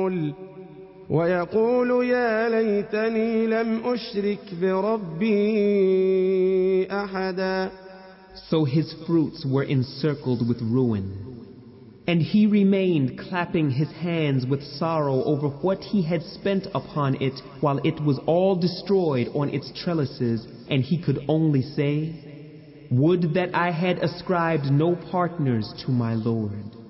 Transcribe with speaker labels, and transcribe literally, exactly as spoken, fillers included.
Speaker 1: يعملون ويقول يا ليتني لم أشرك بربي أحدا.
Speaker 2: So his fruits were encircled with ruin. And he remained clapping his hands with sorrow over what he had spent upon it while it was all destroyed on its trellises, and he could only say, "Would that I had ascribed no partners to my Lord."